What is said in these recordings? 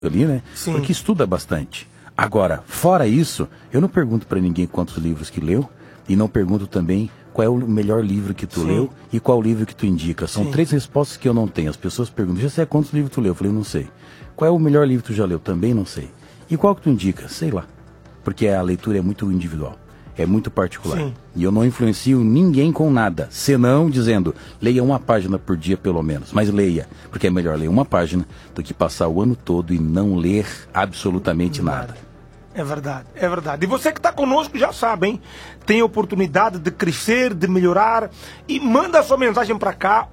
ali, né? Sim. Porque estuda bastante. Agora, fora isso, eu não pergunto para ninguém quantos livros que leu e não pergunto também qual é o melhor livro que tu leu e qual o livro que tu indica. São 3 respostas que eu não tenho. As pessoas perguntam, já sei quantos livros tu leu? Eu falei, não sei. Qual é o melhor livro que tu já leu? Também não sei. E qual que tu indica? Sei lá. Porque a leitura é muito individual. É muito particular. Sim. E eu não influencio ninguém com nada, senão dizendo, leia uma página por dia pelo menos. Mas leia, porque é melhor ler uma página do que passar o ano todo e não ler absolutamente nada. É verdade, é verdade. E você que está conosco já sabe, hein? Tem a oportunidade de crescer, de melhorar. E manda a sua mensagem para cá,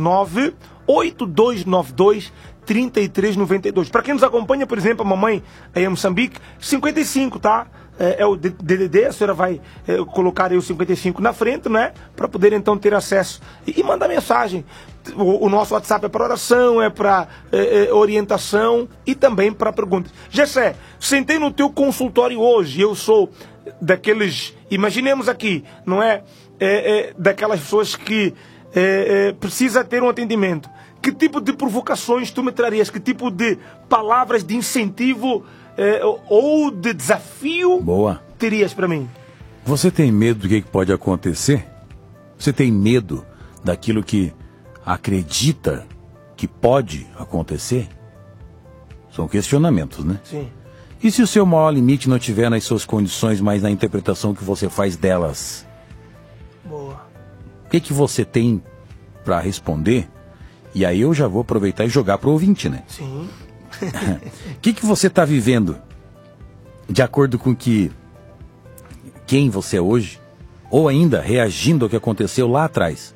119-8292-3392. Para quem nos acompanha, por exemplo, a mamãe aí em Moçambique, 55, tá? É o DDD, a senhora vai colocar aí o 55 na frente, né? Para poder então ter acesso. E manda mensagem. O nosso WhatsApp é para oração, é para orientação e também para perguntas. Gessé, sentei no teu consultório hoje, eu sou daqueles, imaginemos aqui, não é? Daquelas pessoas que precisa ter um atendimento. Que tipo de provocações tu me trarias? Que tipo de palavras de incentivo ou de desafio terias para mim? Você tem medo do que pode acontecer? Você tem medo daquilo que acredita que pode acontecer? São questionamentos, né? Sim. E se o seu maior limite não estiver nas suas condições, mas na interpretação que você faz delas? Boa. O que você tem para responder? E aí eu já vou aproveitar e jogar para o ouvinte, né? Sim. O que você está vivendo de acordo com quem você é hoje? Ou ainda reagindo ao que aconteceu lá atrás?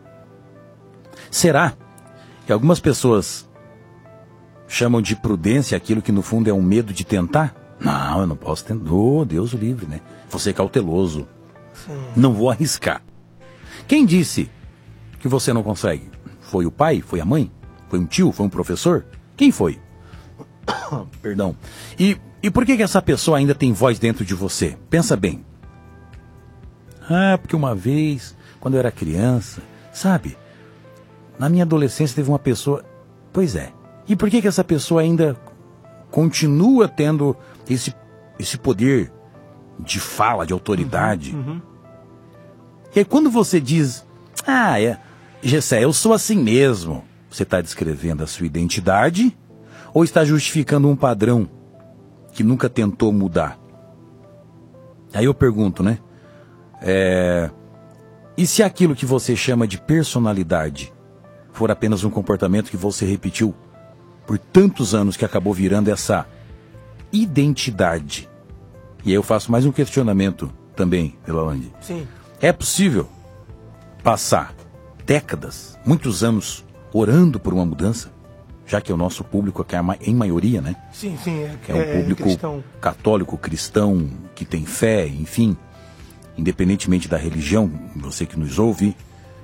Será que algumas pessoas chamam de prudência aquilo que no fundo é um medo de tentar? Não, eu não posso tentar. Oh, Deus o livre, né? Vou ser cauteloso. Sim. Não vou arriscar. Quem disse que você não consegue? Foi o pai? Foi a mãe? Foi um tio? Foi um professor? Quem foi? Perdão. E por que essa pessoa ainda tem voz dentro de você? Pensa bem. Porque uma vez, quando eu era criança, sabe? Na minha adolescência teve uma pessoa... Pois é. E por que essa pessoa ainda continua tendo esse poder de fala, de autoridade? E aí quando você diz... Gessé, eu sou assim mesmo. Você está descrevendo a sua identidade ou está justificando um padrão que nunca tentou mudar? Aí eu pergunto, né? E se aquilo que você chama de personalidade for apenas um comportamento que você repetiu por tantos anos que acabou virando essa identidade? E aí eu faço mais um questionamento também, Elalande. Sim. É possível passar décadas, muitos anos, orando por uma mudança? Já que é o nosso público que é em maioria, né? Sim. É um público cristão. Católico, cristão, que tem fé, enfim. Independentemente da religião, você que nos ouve.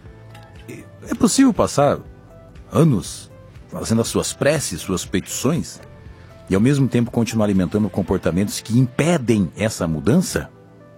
É possível passar anos fazendo as suas preces, suas petições, e ao mesmo tempo continuar alimentando comportamentos que impedem essa mudança?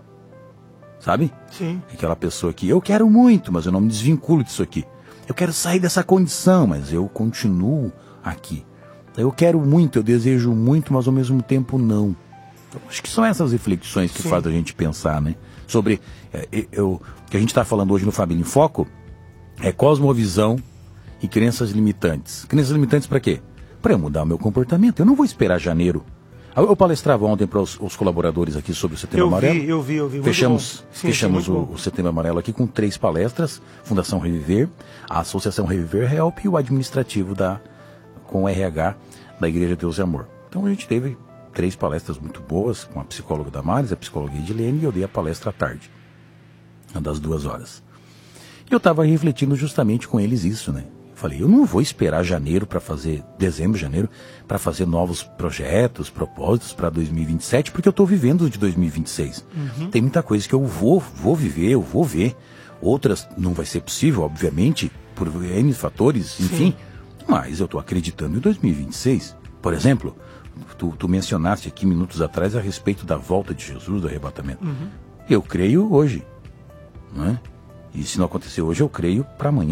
Sabe? Sim. Aquela pessoa que eu quero muito, mas eu não me desvinculo disso aqui. Eu quero sair dessa condição, mas eu continuo aqui. Eu quero muito, eu desejo muito, mas ao mesmo tempo não. Então, acho que são essas reflexões que fazem a gente pensar, né? Sobre o que a gente está falando hoje no Família em Foco é cosmovisão e crenças limitantes. Crenças limitantes para quê? Para eu mudar o meu comportamento. Eu não vou esperar janeiro. Eu palestrava ontem para os colaboradores aqui sobre o Setembro Amarelo. Eu vi. Fechamos o Setembro Amarelo aqui com 3 palestras. Fundação Reviver, a Associação Reviver Help e o administrativo com o RH da Igreja Deus e Amor. Então a gente teve 3 palestras muito boas, com a psicóloga Damares, a psicóloga Edilene, e eu dei a palestra à tarde, uma das 2 horas. E eu estava refletindo justamente com eles isso, né? Falei, eu não vou esperar dezembro, janeiro, para fazer novos projetos, propósitos para 2027, porque eu estou vivendo de 2026. Tem muita coisa que eu vou viver, eu vou ver. Outras não vai ser possível, obviamente, por N fatores, enfim. Mas eu estou acreditando em 2026. Por exemplo, tu mencionaste aqui minutos atrás a respeito da volta de Jesus, do arrebatamento. Eu creio hoje, não é? E se não acontecer hoje, eu creio para amanhã.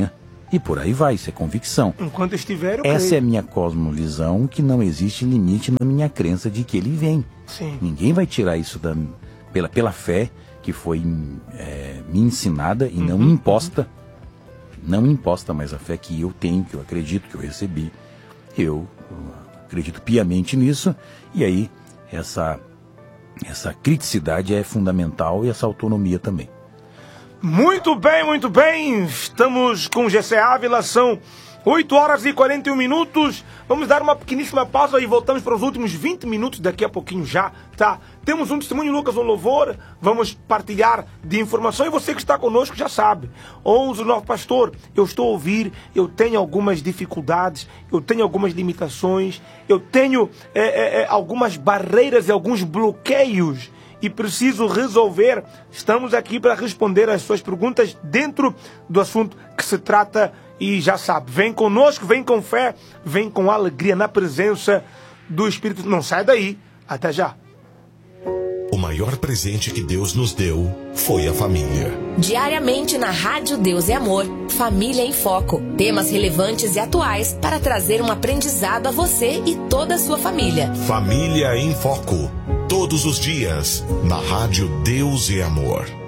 E por aí vai, isso é convicção. Enquanto estiver, eu Essa creio. é a minha cosmovisão, que não existe limite na minha crença de que ele vem. Sim. Ninguém vai tirar isso pela fé que foi me ensinada e não imposta. Não imposta, mas a fé que eu tenho, que eu acredito, que eu recebi. Eu acredito piamente nisso. E aí, essa criticidade é fundamental e essa autonomia também. Muito bem, muito bem. Estamos com Gessé Ávila, são 8 horas e 41 minutos. Vamos dar uma pequeníssima pausa e voltamos para os últimos 20 minutos daqui a pouquinho já, tá? Temos um testemunho, Lucas, um louvor. Vamos partilhar de informação e você que está conosco já sabe. Ouça o nosso pastor, eu estou a ouvir, eu tenho algumas dificuldades, eu tenho algumas limitações, eu tenho algumas barreiras e alguns bloqueios e preciso resolver. Estamos aqui para responder às suas perguntas dentro do assunto que se trata e já sabe, vem conosco, vem com fé, vem com alegria na presença do Espírito. Não sai daí, até já. O maior presente que Deus nos deu foi a família. Diariamente na Rádio Deus e Amor, Família em Foco. Temas relevantes e atuais para trazer um aprendizado a você e toda a sua família. Família em Foco. Todos os dias, na Rádio Deus e Amor.